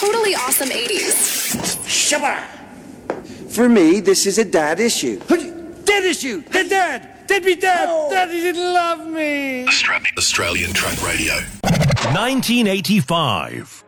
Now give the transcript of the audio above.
totally awesome 80s. Shabba! For me, this is a dad issue. Dad issue! Dead dad! Dead me dad! Oh. Daddy didn't love me! Australian Track Radio. 1985.